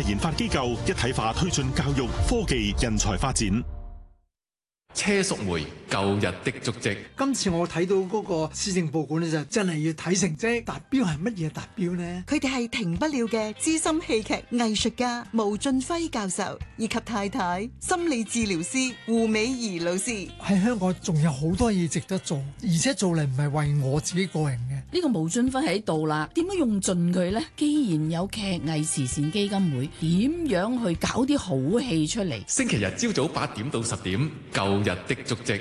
研發機構，一體化推進教育、科技、人才發展。 車淑梅舊日的足跡。 今次我睇到嗰個施政報告咧，就真係要睇成績。達標係乜嘢達標呢？ 佢哋係停不了嘅資深戲劇藝術家毛俊輝教授，以及太太心理治療師胡美儀老師。 喺香港仲有好多嘢值得做，而且做嚟唔係為我自己個人嘅。 呢個毛俊輝喺度啦，點樣用盡佢呢？既然有劇藝慈善基金會，點樣去搞啲好戲出嚟？ 星期日朝早8點到10點，舊日的足跡。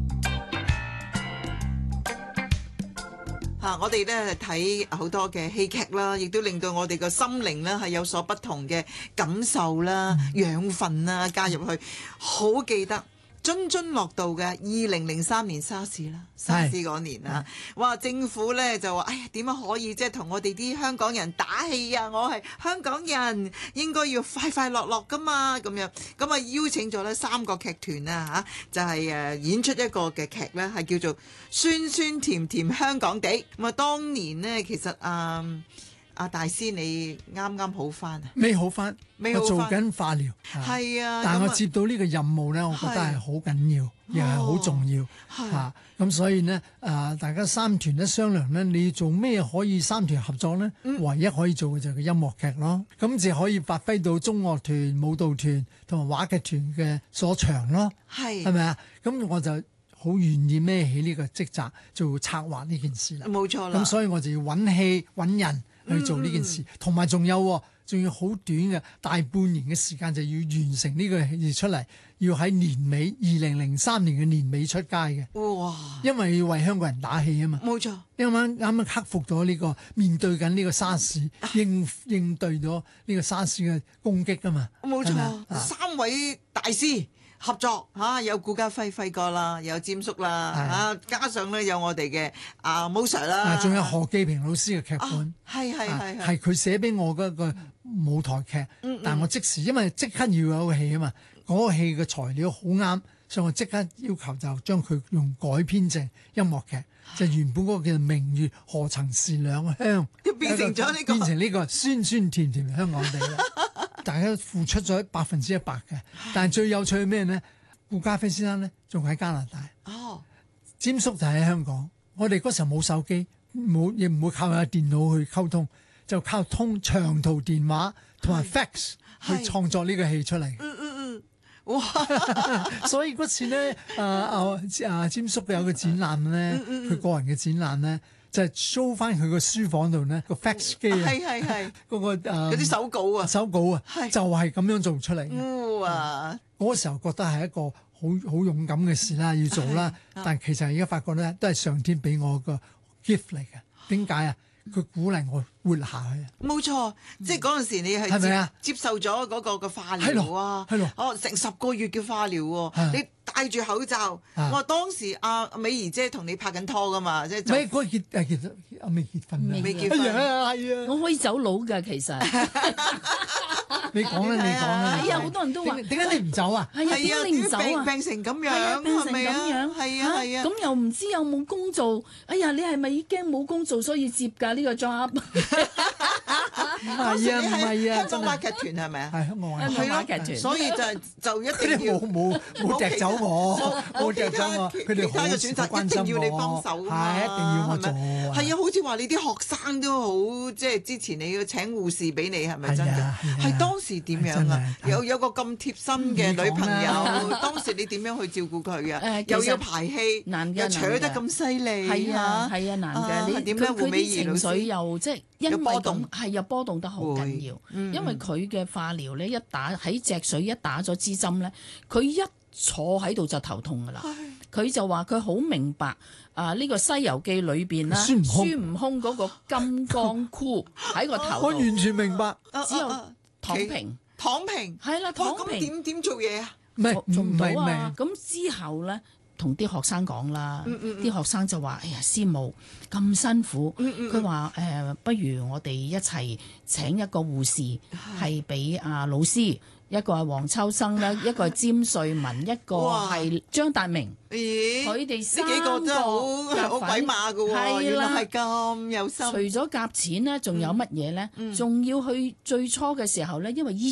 我哋咧睇好多嘅戲劇啦，亦都令到我哋個心靈咧係有所不同嘅感受啦、養分啦加入去。好記得津津樂道嘅2003年沙士啦，沙士嗰年啊，哇！政府咧就話：哎呀，點樣可以即係同我哋啲香港人打氣啊？我係香港人，應該要快快樂樂噶嘛，咁樣咁啊邀請咗咧3個劇團啊就係演出一個嘅劇咧，係叫做酸酸甜甜香港地。咁啊，當年呢，其實大師你啱啱好翻啊？ 未好翻，我做緊化療。 係啊， 但係我接到呢個任務咧，我覺得係好緊要，亦係好重要嚇。咁所以呢，大家3團咧商量咧，你做咩可以3團合作呢？唯一可以做嘅就係個音樂劇咯。咁就可以發揮到中樂團、舞蹈團同埋話劇團嘅所長咯。係咪啊？咁我就好願意孭起呢個職責做策劃呢件事啦。冇錯啦。咁所以我就要揾戲揾人去做呢件事，同埋仲要好短嘅大半年嘅時間就要完成呢個嘢出嚟，要喺年尾2003年嘅年尾出街嘅。哇！因為要為香港人打氣啊嘛。冇錯。啱啱克服咗呢個面對緊呢個沙士，應對咗呢個沙士嘅攻擊啊嘛。冇錯。3位大師合作有顧嘉輝哥啦，有詹叔啦，加上咧有我哋嘅毛 Sir 啦，仲有何記平老師嘅劇本，係佢寫俾我嗰個舞台劇，但我即時因為即刻要有個戲啊嘛，嗰個戲嘅材料好啱，所以我即刻要求就將佢用改編成音樂劇，就原本嗰個叫做明月何曾是兩鄉，變成呢個酸酸甜甜香港地啦。大家付出咗100%嘅，但係最有趣係咩呢？顧嘉輝先生呢，仲喺加拿大，詹叔就喺香港。我哋嗰時候冇手機，亦唔會靠下電腦去溝通，就靠通長途電話同埋 fax 去創作呢個戲出嚟。哇！所以嗰次呢，詹叔有個展覽呢，佢個人嘅展覽呢，就係 show 翻佢個書房度呢個 fax 機啊，嗰個嗰啲手稿啊，就係咁樣做出嚟嘅。哇！嗰時候覺得係一個好勇敢嘅事啦，要做啦。但其實而家發覺咧，都係上天俾我個 gift 嚟嘅。點解啊？佢鼓勵我活下去。冇錯，即係嗰陣時你係接受咗嗰個嘅化療啊，成10個月嘅化療喎，你戴住口罩。我話當時美儀姐同你拍緊拖噶嘛，即係就嗰結未結婚，未結婚係啊， 我可以走佬㗎，其實。 你講啦， 係啊，好多人都話點解你唔走啊？ 係啊，點解你唔走啊？ 病成咁樣， 病成咁樣，係啊，咁又唔知有冇工做？哎呀，你係咪已經冇工做，所以接㗎呢個 job？ 唔係啊， 香港話劇團係咪啊？ 係香港話劇團，所以就一定要冇踢走我，冇踢走我，佢哋其他嘅選擇一定要你幫手， 係一定要我做。 係啊，好似話你啲學生都好，即係之前你要請護士俾你，係咪真㗎？係當時點樣啊？有個咁貼心嘅女朋友，當時你點樣去照顧佢啊？又要排戲，又扯得咁犀利， 係啊，難嘅。你佢啲情緒又即係因為咁係有波動得好緊要，因為佢嘅化療咧一打喺脊髓一打咗支針咧，佢一坐喺度就頭痛㗎啦。佢就話佢好明白呢個《西遊記》裏邊啦，孫悟空嗰個金剛箍喺個頭度， 我完全明白， 只有躺平係啦，躺平咁點做嘢啊？ 做唔到啊！咁之後咧，同啲學生講啦，啲學生就話：哎呀，師母咁辛苦，佢話不如我哋一齊請一個護士，係俾老師。一個係黃秋生啦，一個係詹瑞文，一個係張達明。佢哋3個真係好鬼馬㗎喎，原來係咁有心。 除咗夾錢咧，仲有乜嘢咧？仲要去最初嘅時候咧，因為醫